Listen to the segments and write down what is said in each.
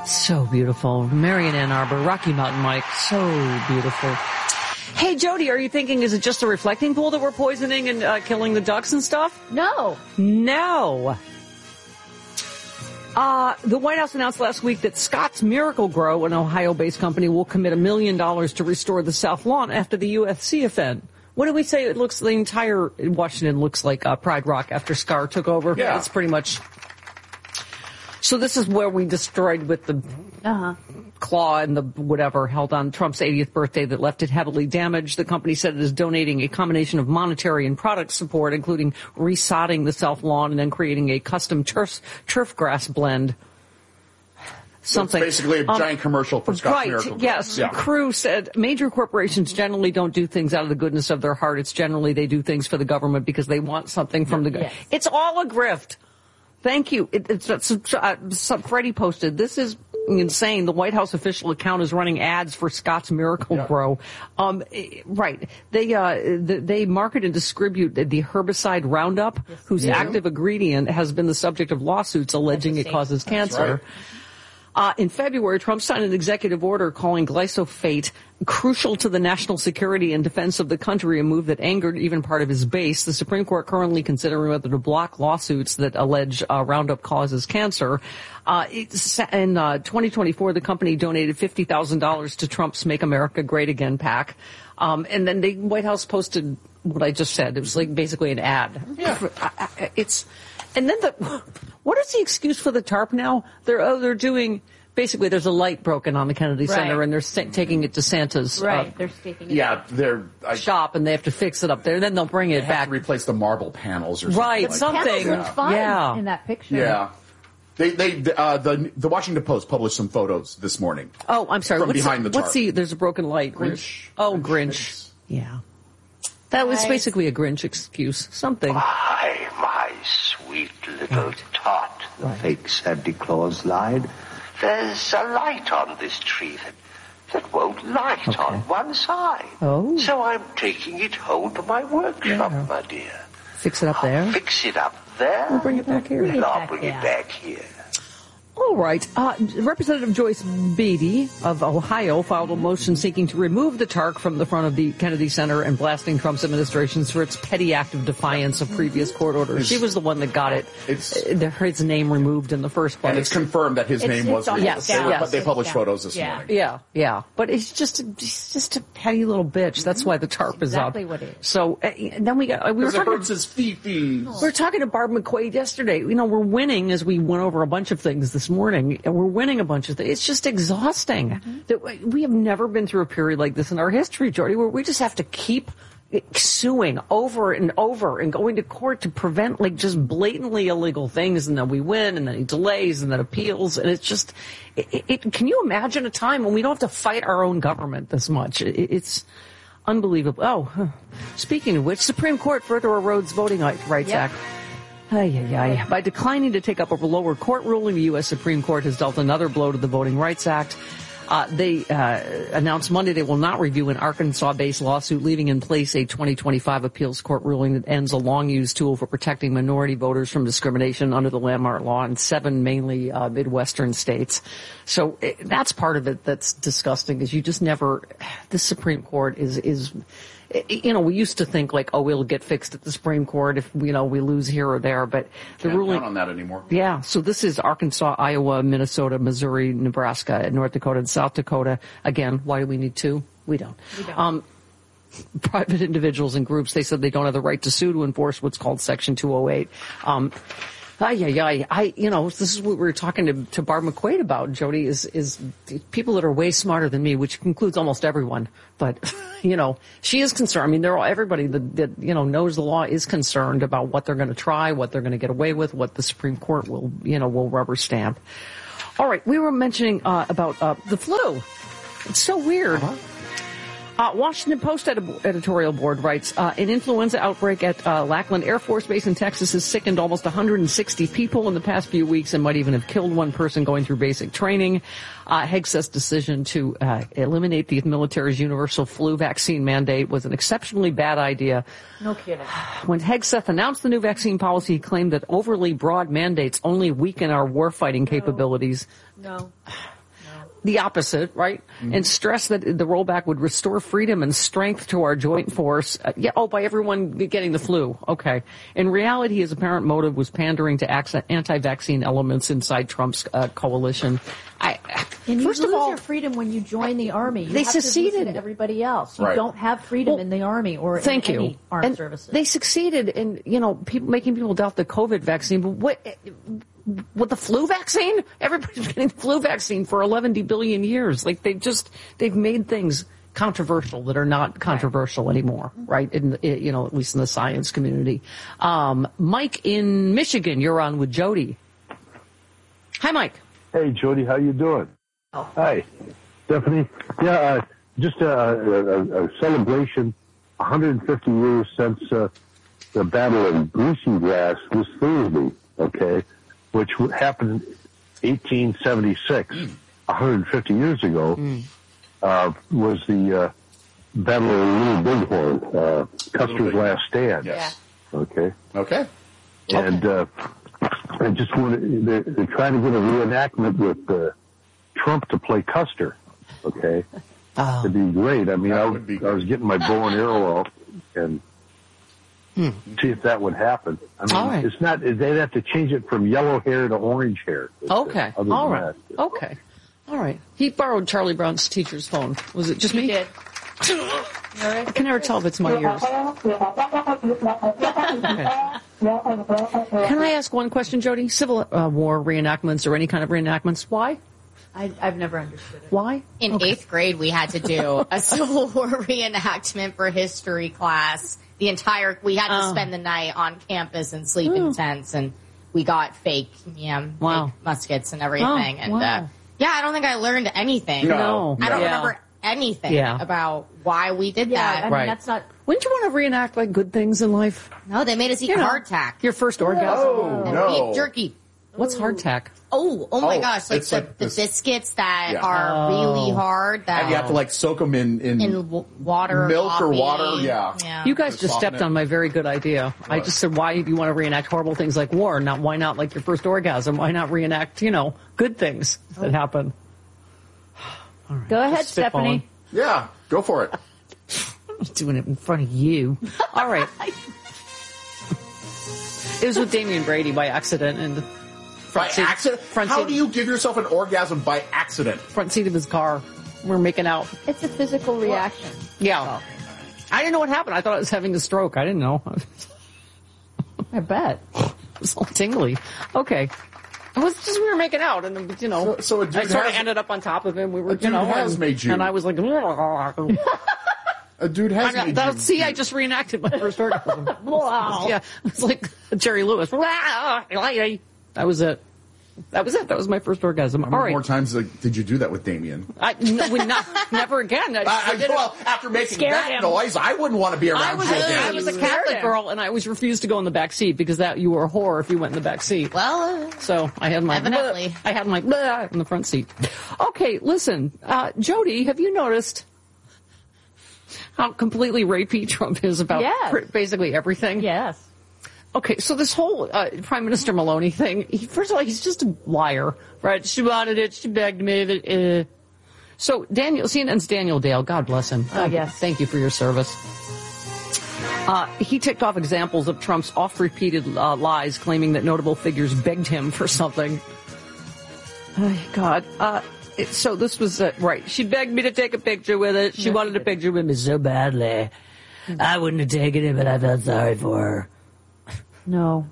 So beautiful. Marion Ann Arbor, Rocky Mountain Mike, so beautiful. Hey, Jody, are you thinking, is it just a reflecting pool that we're poisoning and killing the ducks and stuff? No. No. The White House announced last week that Scott's Miracle-Gro, an Ohio-based company, will commit $1 million to restore the South Lawn after the UFC event. What do we say? It looks, the entire Washington looks like Pride Rock after Scar took over. Yeah. It's pretty much. So this is where we destroyed with the claw and the whatever held on Trump's 80th birthday that left it heavily damaged. The company said it is donating a combination of monetary and product support, including resodding the South Lawn and then creating a custom turf grass blend. Something. It's basically a giant commercial for Scott's Miracle-Gro. Right, yes. Yeah. Crew said major corporations generally don't do things out of the goodness of their heart. It's generally they do things for the government because they want something from the government. Yes. It's all a grift. Thank you. Freddie posted, this is insane. The White House official account is running ads for Scott's Miracle-Gro. Yeah. Right. They market and distribute the herbicide Roundup, whose active ingredient has been the subject of lawsuits alleging it causes cancer. Right. In February, Trump signed an executive order calling glyphosate crucial to the national security and defense of the country, a move that angered even part of his base. The Supreme Court currently considering whether to block lawsuits that allege Roundup causes cancer. In 2024, the company donated $50,000 to Trump's Make America Great Again PAC. And then the White House posted what I just said. It was like basically an ad. Yeah. And then what is the excuse for the tarp now? They're doing, basically there's a light broken on the Kennedy Center and they're taking it to Santa's they're sticking it shop and they have to fix it up there. Then they'll bring it back. To replace the marble panels or something. Right, something. The fine in that picture. Yeah. The Washington Post published some photos this morning. Oh, I'm sorry. From behind the tarp. There's a broken light. Grinch. Grinch. Yeah. That was basically a Grinch excuse. Something. Why, my sweet little tot, the fake Santa Claus lied. There's a light on this tree that won't light on one side. Oh. So I'm taking it home to my workshop, my dear. Fix it up there? I'll fix it up there. We'll bring it back here. I'll bring it back here. All right. Representative Joyce Beatty of Ohio filed a motion seeking to remove the tarp from the front of the Kennedy Center and blasting Trump's administration for its petty act of defiance of previous court orders. She was the one that got his name removed in the first place. And it's confirmed that his name was removed. Yes. They published photos this morning. Yeah. But he's just a petty little bitch. That's why the tarp is up. Exactly what it is. So then we were talking. It hurts his feet. We were talking to Barb McQuaid yesterday. We're winning as we went over a bunch of things this morning, and we're winning a bunch of things. It's just exhausting. That we have never been through a period like this in our history, Jody, where we just have to keep suing over and over and going to court to prevent just blatantly illegal things, and then we win, and then he delays, and then appeals, and it's just, can you imagine a time when we don't have to fight our own government this much? It's unbelievable. Oh, speaking of which, Supreme Court further erodes Voting Rights Act. By declining to take up a lower court ruling, the U.S. Supreme Court has dealt another blow to the Voting Rights Act. They announced Monday they will not review an Arkansas-based lawsuit, leaving in place a 2025 appeals court ruling that ends a long-used tool for protecting minority voters from discrimination under the landmark law in 7 mainly Midwestern states. So that's part of it that's disgusting, is you just never, the Supreme Court is we used to think it'll get fixed at the Supreme Court if, we lose here or there, but the ruling. Can't count on that anymore. Yeah. So this is Arkansas, Iowa, Minnesota, Missouri, Nebraska, North Dakota, and South Dakota. Again, why do we need 2? We don't. Private individuals and groups, they said they don't have the right to sue to enforce what's called Section 208. This is what we were talking to Barb McQuaid about, Jody, is people that are way smarter than me, which includes almost everyone. But, she is concerned. everybody that knows the law is concerned about what they're going to try, what they're going to get away with, what the Supreme Court will rubber stamp. All right. We were mentioning, about, the flu. It's so weird. Washington Post editorial board writes, an influenza outbreak at Lackland Air Force Base in Texas has sickened almost 160 people in the past few weeks and might even have killed one person going through basic training. Hegseth's decision to eliminate the military's universal flu vaccine mandate was an exceptionally bad idea. No kidding. When Hegseth announced the new vaccine policy, he claimed that overly broad mandates only weaken our warfighting capabilities. No. the opposite, right? Mm-hmm. And stressed that the rollback would restore freedom and strength to our joint force. By everyone getting the flu. Okay. In reality, his apparent motive was pandering to anti-vaccine elements inside Trump's coalition. And you lose your freedom when you join the army. You they have succeeded. To listen to everybody else. You don't have freedom in the army or in any armed services. They succeeded in, making people doubt the COVID vaccine. But what the flu vaccine? Everybody's getting the flu vaccine for 11 billion years. Like they've made things controversial that are not controversial anymore, right? At least in the science community. Mike in Michigan, you're on with Jody. Hi, Mike. Hey, Jody, how you doing? Oh. Hi, Stephanie. Yeah, just a celebration, 150 years since the Battle of Greasy Grass this Thursday, okay, which happened 1876, 150 years ago, was the Battle of Little Bighorn, Custer's Last Stand. Yes. Okay. And I just wanted, they're trying to get a reenactment with Trump to play Custer, okay? It'd be great. I mean, I was getting my bow and arrow out and see if that would happen. I mean, it's not, they'd have to change it from yellow hair to orange hair. Okay. All right. Okay. All right. He borrowed Charlie Brown's teacher's phone. Was it just me? He did. I can never tell if it's my ears. Okay. Can I ask one question, Jody? Civil War reenactments or any kind of reenactments, why? I've never understood it. Why? In 8th grade, we had to do a Civil War reenactment for history class. We had to spend the night on campus and sleep in tents, and we got fake muskets and everything. I don't think I learned anything. No. I don't remember anything about why we did that. I mean, that's not. Wouldn't you want to reenact like good things in life? No, they made us eat hardtack. Your first orgasm. Oh, no. Beef jerky. What's hardtack? Oh my gosh! Like the biscuits that are really hard. That and you have to soak them in water, milk or water. Yeah. You guys just stepped on my very good idea. What? I just said, why do you want to reenact horrible things like war? Why not like your first orgasm? Why not reenact good things that happen? All right. Go ahead, Stephanie. Yeah, go for it. I'm doing it in front of you. All right. It was with Damian Brady by accident and. Accident? How do you give yourself an orgasm by accident? Front seat of his car. We're making out. It's a physical reaction. Yeah. I didn't know what happened. I thought I was having a stroke. I didn't know. I bet. It was all tingly. Okay. It was just we were making out, and So a dude I sort of ended up on top of him. We were, has made you, and I was like, a dude has made you. See, I just reenacted my first orgasm. Yeah, it's like Jerry Lewis. That was it. That was my first orgasm. How many more times did you do that with Damien? Never again. After making that noise, I wouldn't want to be around you again. I was a Catholic girl, and I always refused to go in the back seat because you were a whore if you went in the back seat. Well, so I had my evidently. In the front seat. Okay, listen, Jody, have you noticed how completely rapey Trump is about basically everything? Yes. Okay, so this whole Prime Minister Maloney thing, first of all, he's just a liar, right? She wanted it, she begged me. So CNN's Daniel Dale, God bless him. Yes. Thank you for your service. He ticked off examples of Trump's oft-repeated lies, claiming that notable figures begged him for something. Oh, God. So this was, right. She begged me to take a picture with it. She wanted a picture with me so badly. I wouldn't have taken it, but I felt sorry for her. No.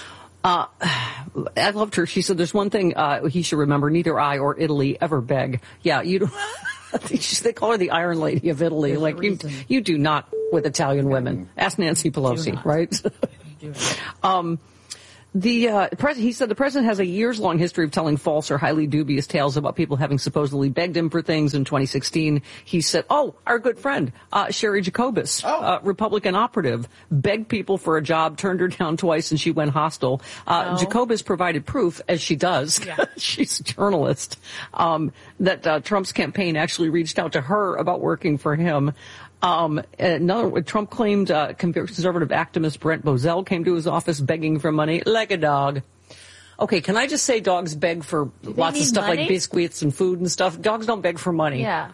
I loved her. She said there's one thing he should remember. Neither I or Italy ever beg. Yeah, you don't. They call her the Iron Lady of Italy. You do not with Italian women. Ask Nancy Pelosi, right? He said the president has a years-long history of telling false or highly dubious tales about people having supposedly begged him for things. In 2016, he said, our good friend, Sherry Jacobus, Republican operative, begged people for a job, turned her down twice, and she went hostile. Jacobus provided proof, as she does, she's a journalist, that Trump's campaign actually reached out to her about working for him. Trump claimed conservative activist Brent Bozell came to his office begging for money like a dog. Okay, can I just say dogs beg for lots of stuff like biscuits and food and stuff? Dogs don't beg for money. Yeah.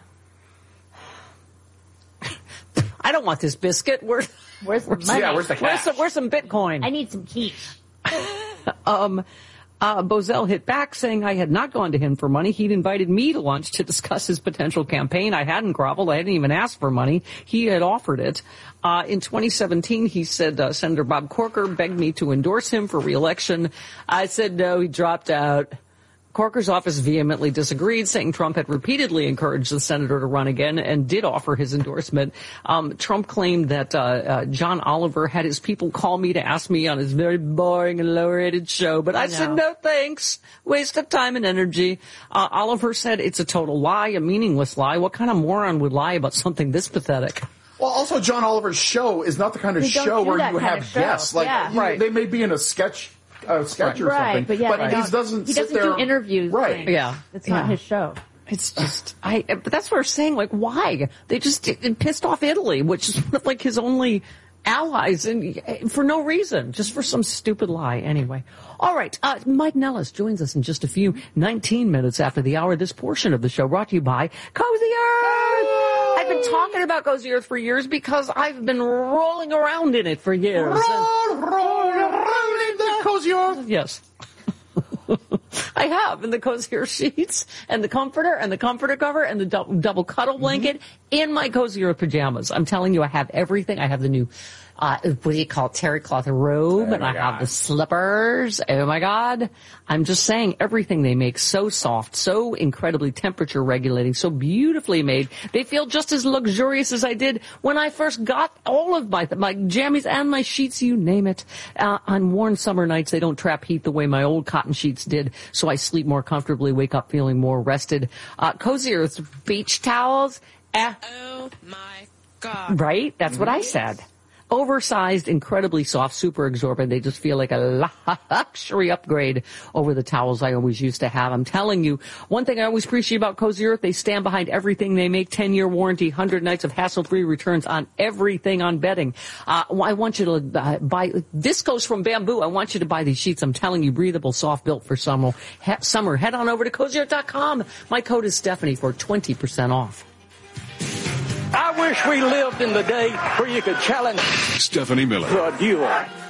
I don't want this biscuit. Where's the money? Yeah, where's the cash? Where's some Bitcoin? I need some quiche. Bozell hit back saying I had not gone to him for money. He'd invited me to lunch to discuss his potential campaign. I hadn't groveled. I hadn't even asked for money. He had offered it. In 2017, he said Senator Bob Corker begged me to endorse him for re-election. I said no. He dropped out. Corker's office vehemently disagreed, saying Trump had repeatedly encouraged the senator to run again and did offer his endorsement. Trump claimed that John Oliver had his people call me to ask me on his very boring and low-rated show, but I said no thanks. Waste of time and energy. Oliver said it's a total lie, a meaningless lie. What kind of moron would lie about something this pathetic? Well, also, John Oliver's show is not the kind of show where you have guests. Like, they may be in a sketch or something. But he doesn't do interviews. Right. Yeah. It's not his show. It's just, but that's what we're saying. Like, why? They just pissed off Italy, which is one of, like, his only allies, and for no reason, just for some stupid lie. Anyway. All right. Mike Nellis joins us in just a few 19 minutes after the hour. This portion of the show brought to you by Cozy Earth. I've been talking about Cozy Earth for years because I've been rolling around in it for years. Roll around in the Cozy Earth. Yes. I have, in the Cozy Earth sheets and the comforter and the comforter cover and the double cuddle blanket in my Cozy Earth pajamas. I'm telling you, I have everything. I have the new, what do you call it, terry cloth robe, and I have the slippers. Oh my God. I'm just saying, everything they make so soft, so incredibly temperature regulating, so beautifully made. They feel just as luxurious as I did when I first got all of my jammies and my sheets, you name it. On warm summer nights, they don't trap heat the way my old cotton sheets did, so I sleep more comfortably, wake up feeling more rested. Cozy Earth's beach towels. Oh my God. Right? That's what I said. Oversized, incredibly soft, super absorbent. They just feel like a luxury upgrade over the towels I always used to have. I'm telling you, one thing I always appreciate about Cozy Earth, they stand behind everything they make. 10-year warranty, 100 nights of hassle-free returns on everything on bedding. I want you to buy, this goes from Bamboo. I want you to buy these sheets. I'm telling you, breathable, soft, built for summer. Head on over to CozyEarth.com. My code is Stephanie for 20% off. I wish we lived in the day where you could challenge Stephanie Miller to a duel.